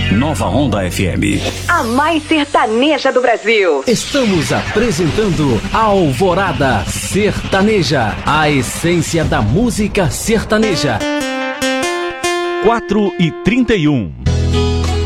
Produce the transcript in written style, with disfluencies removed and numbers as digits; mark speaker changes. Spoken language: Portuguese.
Speaker 1: Nova Onda FM.
Speaker 2: A mais sertaneja do Brasil.
Speaker 3: Estamos apresentando Alvorada Sertaneja, a essência da música sertaneja.
Speaker 1: 4h31.